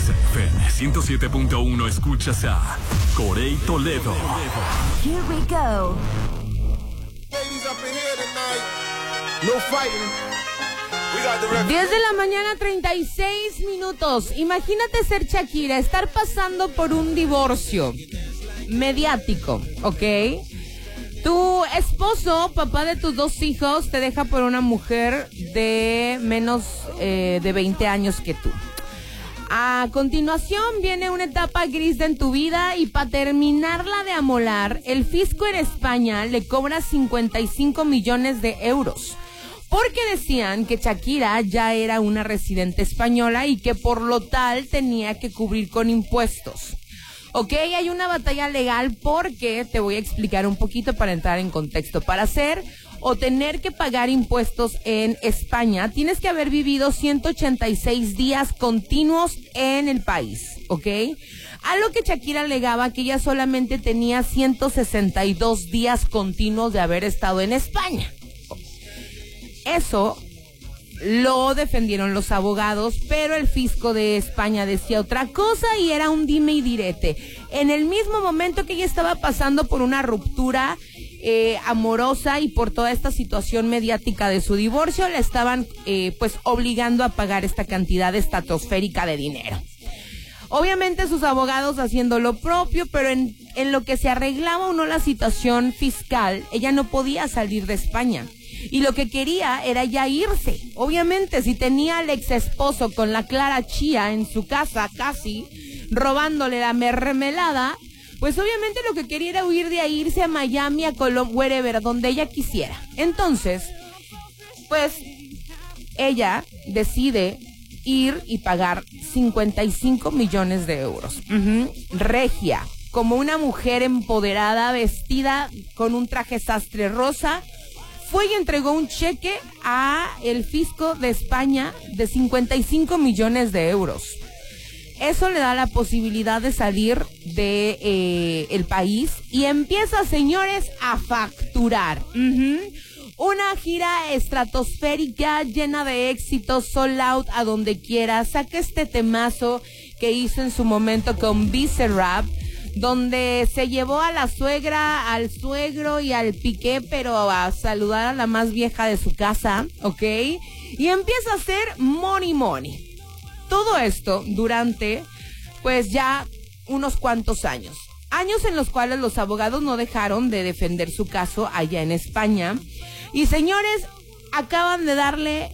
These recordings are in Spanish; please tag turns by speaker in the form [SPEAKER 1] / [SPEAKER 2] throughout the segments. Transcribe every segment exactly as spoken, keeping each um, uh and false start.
[SPEAKER 1] Exa F M ciento siete punto uno, escuchas a Corey Toledo.
[SPEAKER 2] Here we go.
[SPEAKER 3] Ladies up in here tonight. No fighting. We got the record.
[SPEAKER 4] diez de la mañana, treinta y seis minutos. Imagínate ser Shakira, estar pasando por un divorcio mediático, ¿ok? Tu esposo, papá de tus dos hijos, te deja por una mujer de menos eh, de veinte años que tú. A continuación viene una etapa gris en tu vida y para terminarla de amolar, el fisco en España le cobra cincuenta y cinco millones de euros. Porque decían que Shakira ya era una residente española y que por lo tal tenía que cubrir con impuestos. Ok, hay una batalla legal porque te voy a explicar un poquito para entrar en contexto. Para hacer o tener que pagar impuestos en España, tienes que haber vivido ciento ochenta y seis días continuos en el país, ¿ok? A lo que Shakira alegaba que ella solamente tenía ciento sesenta y dos días continuos de haber estado en España. Eso lo defendieron los abogados, pero el fisco de España decía otra cosa y era un dime y direte. En el mismo momento que ella estaba pasando por una ruptura eh, amorosa y por toda esta situación mediática de su divorcio, le estaban eh, pues obligando a pagar esta cantidad estratosférica de dinero. Obviamente sus abogados haciendo lo propio, pero en, en lo que se arreglaba o no la situación fiscal, ella no podía salir de España. Y lo que quería era ya irse. Obviamente, si tenía al ex esposo con la Clara Chía en su casa, casi, robándole la mermelada, pues obviamente lo que quería era huir de ahí, irse a Miami, a Colombia, wherever, donde ella quisiera. Entonces, pues, ella decide ir y pagar cincuenta y cinco millones de euros. Uh-huh. Regia, como una mujer empoderada, vestida con un traje sastre rosa, fue y entregó un cheque a el fisco de España de cincuenta y cinco millones de euros. Eso le da la posibilidad de salir de eh, el país y empieza, señores, a facturar. Uh-huh. Una gira estratosférica llena de éxitos, sold out a donde quiera. Saca este temazo que hizo en su momento con Bizarrap, donde se llevó a la suegra, al suegro y al Piqué, pero a saludar a la más vieja de su casa, ¿ok? Y empieza a hacer money money. Todo esto durante, pues ya unos cuantos años. Años en los cuales los abogados no dejaron de defender su caso allá en España. Y señores, acaban de darle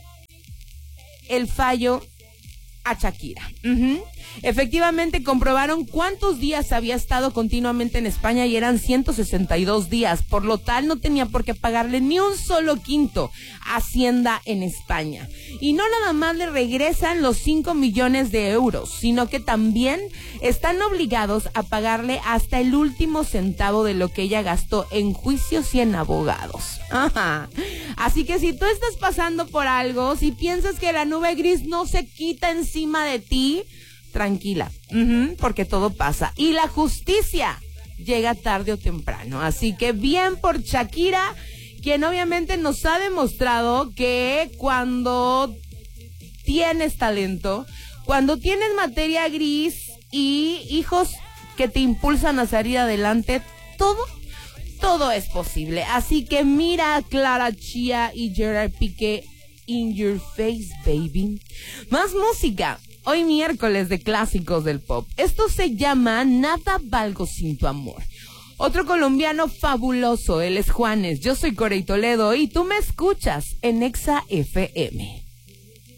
[SPEAKER 4] el fallo a Shakira. Uh-huh. Efectivamente comprobaron cuántos días había estado continuamente en España y eran ciento sesenta y dos días, por lo tal no tenía por qué pagarle ni un solo quinto a Hacienda en España. Y no nada más le regresan los cinco millones de euros, sino que también están obligados a pagarle hasta el último centavo de lo que ella gastó en juicios y en abogados. Ajá. Así que si tú estás pasando por algo, si piensas que la nube gris no se quita encima de ti, tranquila, uh-huh, porque todo pasa. Y la justicia llega tarde o temprano. Así que bien por Shakira, quien obviamente nos ha demostrado que cuando tienes talento, cuando tienes materia gris y hijos que te impulsan a salir adelante, todo, todo es posible. Así que mira a Clara Chía y Gerard Piqué in your face, baby. Más música. Hoy miércoles de clásicos del pop. Esto se llama Nada Valgo Sin Tu Amor. Otro colombiano fabuloso, él es Juanes. Yo soy Corey Toledo y tú me escuchas en Exa F M.